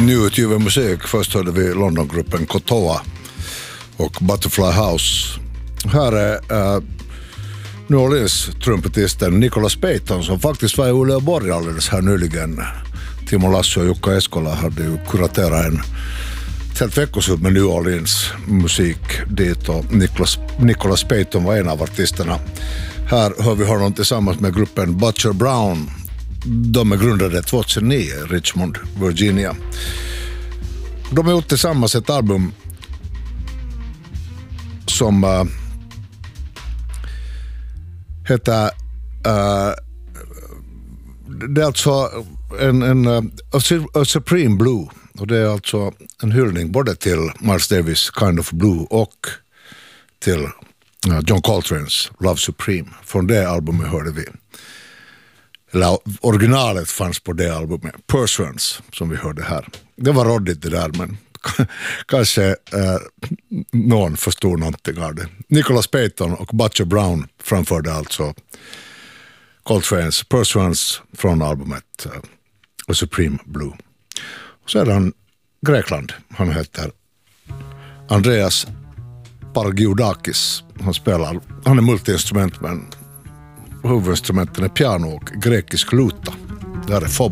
nyutgiven musik. Först hörde vi Londongruppen Kotoa och Butterfly House. Här är New Orleans trumpetisten Nicholas Payton som faktiskt var i Uleåborg alldeles här nyligen. Timo Lassi och Jukka Eskola hade ju kuraterat en helt veckoslut med New Orleans musik dit och Nicholas Payton var en av artisterna. Här hör vi honom tillsammans med gruppen Butcher Brown. De är grundade 2009 i Richmond, Virginia. De har gjort tillsammans ett album som heter det är alltså A Supreme Blue, och det är alltså en hyllning både till Miles Davis Kind of Blue och till John Coltranes Love Supreme. Från det albumet hörde vi, eller originalet fanns på det albumet, Pursuance, som vi hörde här. Det var råddigt det där, men kanske någon förstod någonting av det. Nicholas Payton och Butcher Brown framförde alltså Coltrane's Pursuance från albumet A Supreme Blue. Och så är han Grekland. Han heter Andreas Pargiodakis. Han är multiinstrument, men huvudinstrumenten är piano och grekisk luta. Det här är Phobos.